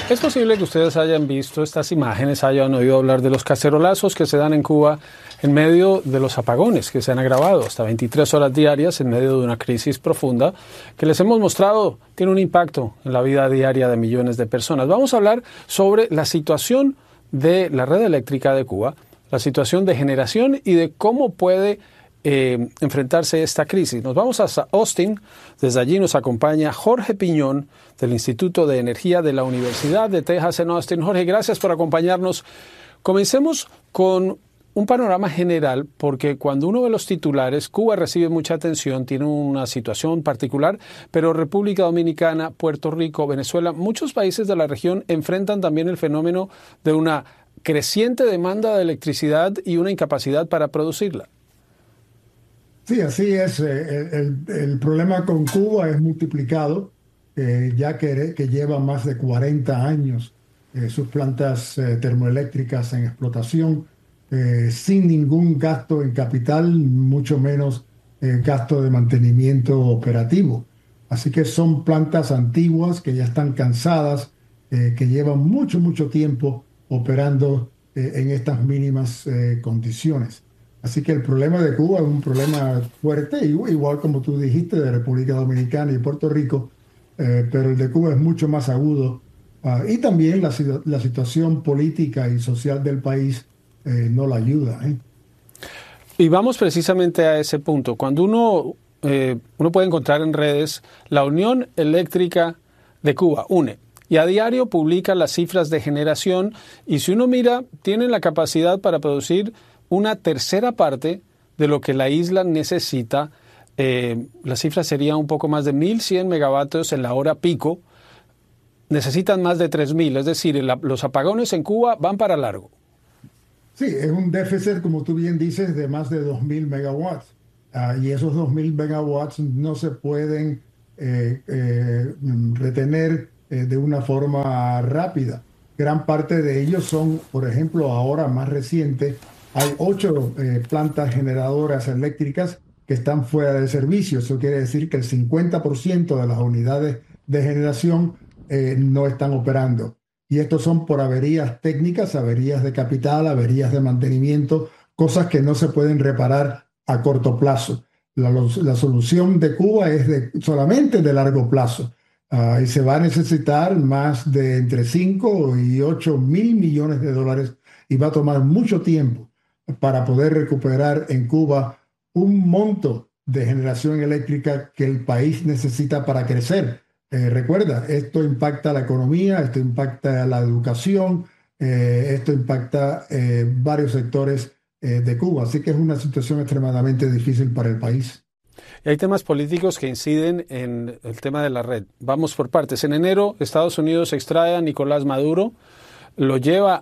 Es posible que ustedes hayan visto estas imágenes, hayan oído hablar de los cacerolazos que se dan en Cuba en medio de los apagones que se han agravado hasta 23 horas diarias en medio de una crisis profunda que les hemos mostrado tiene un impacto en la vida diaria de millones de personas. Vamos a hablar sobre la situación de la red eléctrica de Cuba, la situación de generación y de cómo puede enfrentarse esta crisis. Nos vamos hasta Austin. Desde allí nos acompaña Jorge Piñón del Instituto de Energía de la Universidad de Texas en Austin. Jorge, gracias por acompañarnos. Comencemos con un panorama general, porque cuando uno ve los titulares, Cuba recibe mucha atención, tiene una situación particular, pero República Dominicana, Puerto Rico, Venezuela, muchos países de la región enfrentan también el fenómeno de una creciente demanda de electricidad y una incapacidad para producirla. Sí, así es. El problema con Cuba es multiplicado, ya que lleva más de 40 años sus plantas termoeléctricas en explotación, sin ningún gasto en capital, mucho menos gasto de mantenimiento operativo. Así que son plantas antiguas que ya están cansadas, que llevan mucho, mucho tiempo operando en estas mínimas condiciones. Así que el problema de Cuba es un problema fuerte, igual como tú dijiste, de República Dominicana y Puerto Rico, pero el de Cuba es mucho más agudo. Y también la situación política y social del país no la ayuda. Y vamos precisamente a ese punto. Cuando uno puede encontrar en redes la Unión Eléctrica de Cuba, UNE, y a diario publica las cifras de generación, y si uno mira, tienen la capacidad para producir una tercera parte de lo que la isla necesita. La cifra sería un poco más de 1.100 megavatios en la hora pico. Necesitan más de 3.000, es decir, los apagones en Cuba van para largo. Sí, es un déficit, como tú bien dices, de más de 2.000 megawatts. Y esos 2.000 megawatts no se pueden retener de una forma rápida. Gran parte de ellos son, por ejemplo, ahora más reciente, hay 8 plantas generadoras eléctricas que están fuera de servicio. Eso quiere decir que el 50% de las unidades de generación no están operando. Y estos son por averías técnicas, averías de capital, averías de mantenimiento, cosas que no se pueden reparar a corto plazo. La solución de Cuba es solamente de largo plazo. Y se va a necesitar más de entre 5 y 8 mil millones de dólares y va a tomar mucho tiempo para poder recuperar en Cuba un monto de generación eléctrica que el país necesita para crecer. Recuerda, esto impacta la economía, esto impacta la educación, esto impacta varios sectores de Cuba. Así que es una situación extremadamente difícil para el país. Y hay temas políticos que inciden en el tema de la red. Vamos por partes. En enero, Estados Unidos extrae a Nicolás Maduro, lo trae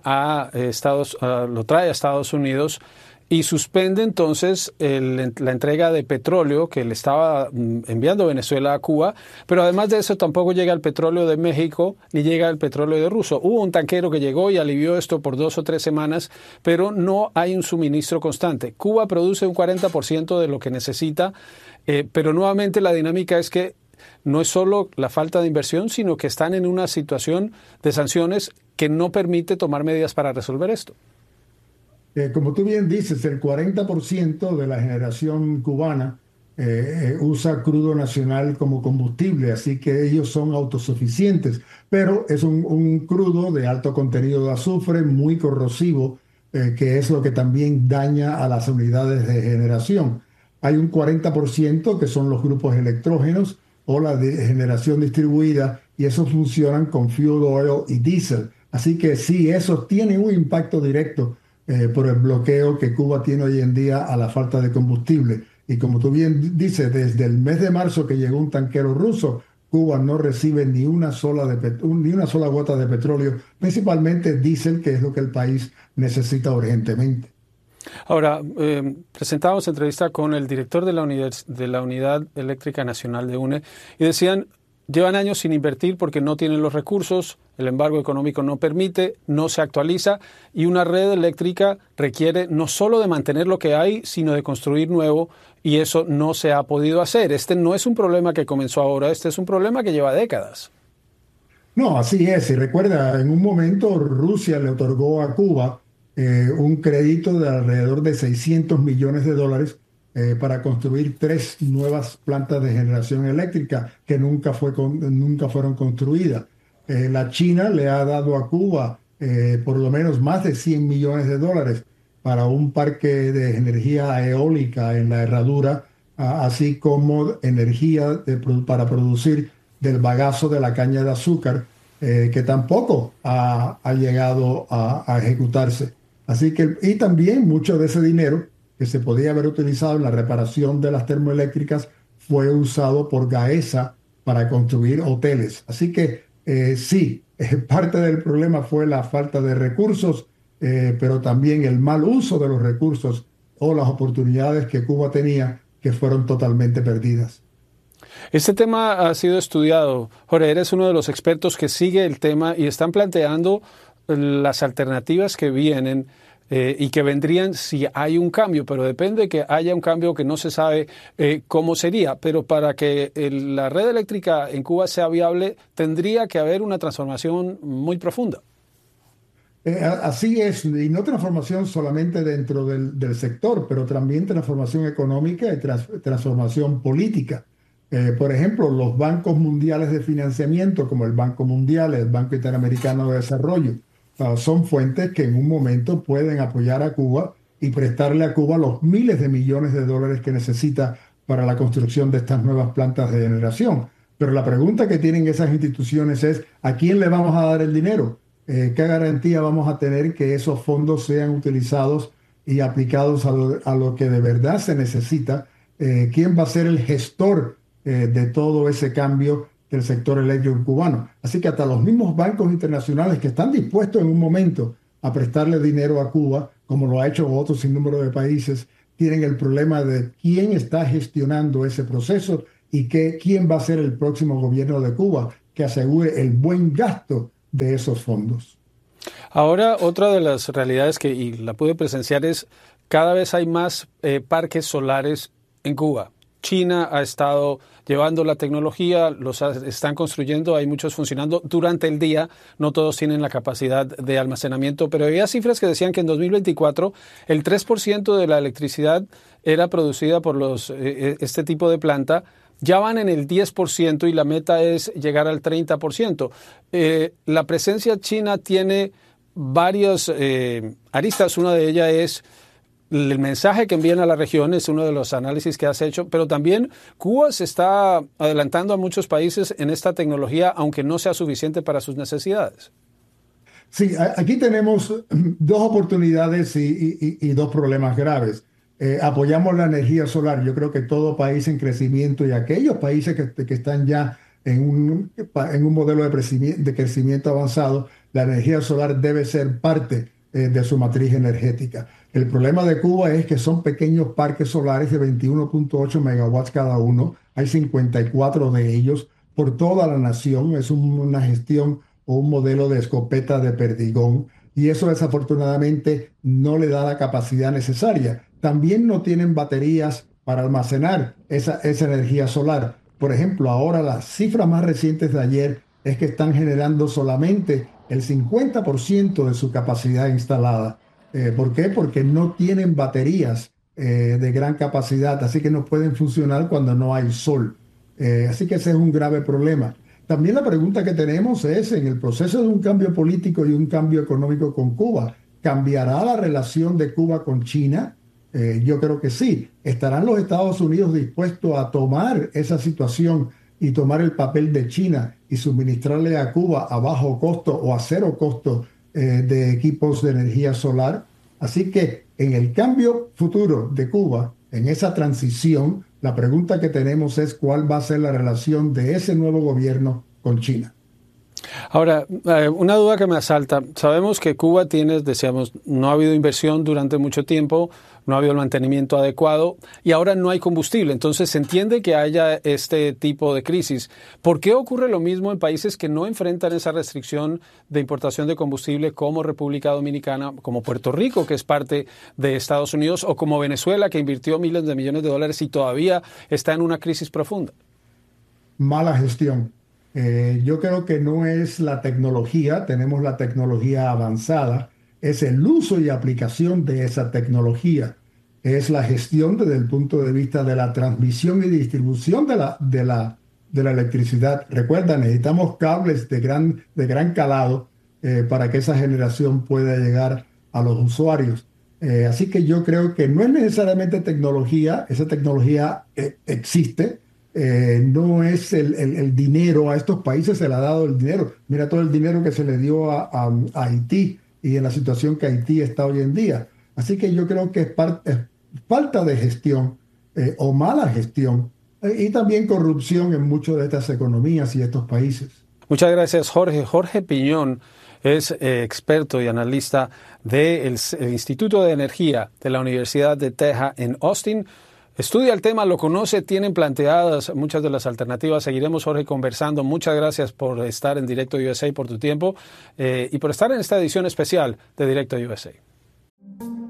a Estados Unidos y suspende entonces la entrega de petróleo que le estaba enviando Venezuela a Cuba, pero además de eso tampoco llega el petróleo de México ni llega el petróleo de Rusia. Hubo un tanquero que llegó y alivió esto por 2 o 3 semanas, pero no hay un suministro constante. Cuba produce un 40% de lo que necesita, pero nuevamente la dinámica es que no es solo la falta de inversión, sino que están en una situación de sanciones que no permite tomar medidas para resolver esto. Como tú bien dices, el 40% de la generación cubana usa crudo nacional como combustible, así que ellos son autosuficientes, pero es un crudo de alto contenido de azufre, muy corrosivo, que es lo que también daña a las unidades de generación. Hay un 40% que son los grupos electrógenos o la generación distribuida, y esos funcionan con fuel oil y diésel. Así que sí, eso tiene un impacto directo por el bloqueo que Cuba tiene hoy en día a la falta de combustible. Y como tú bien dices, desde el mes de marzo que llegó un tanquero ruso, Cuba no recibe ni una sola gota de petróleo, principalmente diésel, que es lo que el país necesita urgentemente. Ahora, presentábamos entrevista con el director de la Unidad Eléctrica Nacional de UNE y decían, llevan años sin invertir porque no tienen los recursos, el embargo económico no permite, no se actualiza y una red eléctrica requiere no solo de mantener lo que hay, sino de construir nuevo y eso no se ha podido hacer. Este no es un problema que comenzó ahora, este es un problema que lleva décadas. No, así es. Y recuerda, en un momento Rusia le otorgó a Cuba un crédito de alrededor de 600 millones de dólares para construir tres nuevas plantas de generación eléctrica que nunca fueron construidas. La China le ha dado a Cuba por lo menos más de 100 millones de dólares para un parque de energía eólica en la Herradura, así como energía para producir del bagazo de la caña de azúcar, que tampoco ha llegado a ejecutarse. Así que, y también mucho de ese dinero que se podía haber utilizado en la reparación de las termoeléctricas fue usado por Gaesa para construir hoteles. Así que sí, parte del problema fue la falta de recursos, pero también el mal uso de los recursos o las oportunidades que Cuba tenía que fueron totalmente perdidas. Este tema ha sido estudiado. Jorge, eres uno de los expertos que sigue el tema y están planteando las alternativas que vienen y que vendrían si hay un cambio, pero depende de que haya un cambio que no se sabe cómo sería. Pero para que la red eléctrica en Cuba sea viable, tendría que haber una transformación muy profunda. Así es, y no transformación solamente dentro del sector, pero también transformación económica y transformación política. Por ejemplo, los bancos mundiales de financiamiento, como el Banco Mundial, el Banco Interamericano de Desarrollo, son fuentes que en un momento pueden apoyar a Cuba y prestarle a Cuba los miles de millones de dólares que necesita para la construcción de estas nuevas plantas de generación. Pero la pregunta que tienen esas instituciones es, ¿a quién le vamos a dar el dinero? ¿Qué garantía vamos a tener que esos fondos sean utilizados y aplicados a lo que de verdad se necesita? ¿Quién va a ser el gestor de todo ese cambio del sector eléctrico cubano? Así que hasta los mismos bancos internacionales que están dispuestos en un momento a prestarle dinero a Cuba, como lo ha hecho otro sinnúmero de países, tienen el problema de quién está gestionando ese proceso y quién va a ser el próximo gobierno de Cuba que asegure el buen gasto de esos fondos. Ahora, otra de las realidades y la pude presenciar es cada vez hay más parques solares en Cuba. China ha estado llevando la tecnología, están construyendo, hay muchos funcionando durante el día, no todos tienen la capacidad de almacenamiento, pero había cifras que decían que en 2024 el 3% de la electricidad era producida por este tipo de planta. Ya van en el 10% y la meta es llegar al 30%. La presencia china tiene varias aristas. Una de ellas es el mensaje que envían a la región, es uno de los análisis que has hecho, pero también Cuba se está adelantando a muchos países en esta tecnología, aunque no sea suficiente para sus necesidades. Sí, aquí tenemos dos oportunidades y dos problemas graves. Apoyamos la energía solar. Yo creo que todo país en crecimiento y aquellos países que están ya en un modelo de crecimiento avanzado, la energía solar debe ser parte de su matriz energética. El problema de Cuba es que son pequeños parques solares de 21.8 megawatts cada uno. Hay 54 de ellos por toda la nación. Es una gestión o un modelo de escopeta de perdigón, y eso desafortunadamente no le da la capacidad necesaria. También no tienen baterías para almacenar esa energía solar. Por ejemplo, ahora las cifras más recientes de ayer es que están generando solamente el 50% de su capacidad instalada. ¿Por qué? Porque no tienen baterías de gran capacidad, así que no pueden funcionar cuando no hay sol. Así que ese es un grave problema. También la pregunta que tenemos es, en el proceso de un cambio político y un cambio económico con Cuba, ¿cambiará la relación de Cuba con China? Yo creo que sí. ¿Estarán los Estados Unidos dispuestos a tomar esa situación y tomar el papel de China y suministrarle a Cuba a bajo costo o a cero costo de equipos de energía solar? Así que en el cambio futuro de Cuba, en esa transición, la pregunta que tenemos es cuál va a ser la relación de ese nuevo gobierno con China. Ahora, una duda que me asalta. Sabemos que Cuba decíamos, no ha habido inversión durante mucho tiempo, no ha habido el mantenimiento adecuado y ahora no hay combustible. Entonces se entiende que haya este tipo de crisis. ¿Por qué ocurre lo mismo en países que no enfrentan esa restricción de importación de combustible como República Dominicana, como Puerto Rico, que es parte de Estados Unidos, o como Venezuela, que invirtió miles de millones de dólares y todavía está en una crisis profunda? Mala gestión. Yo creo que no es la tecnología, tenemos la tecnología avanzada, es el uso y aplicación de esa tecnología, es la gestión desde el punto de vista de la transmisión y distribución de la electricidad. Recuerda, necesitamos cables de gran calado para que esa generación pueda llegar a los usuarios. Así que yo creo que no es necesariamente tecnología, esa tecnología existe. No es el dinero, a estos países se le ha dado el dinero. Mira todo el dinero que se le dio a Haití y en la situación que Haití está hoy en día. Así que yo creo que es falta de gestión o mala gestión y también corrupción en muchas de estas economías y estos países. Muchas gracias, Jorge. Jorge Piñón es experto y analista del Instituto de Energía de la Universidad de Texas en Austin. Estudia el tema, lo conoce, tienen planteadas muchas de las alternativas. Seguiremos, Jorge, conversando. Muchas gracias por estar en Directo USA, por tu tiempo y por estar en esta edición especial de Directo USA.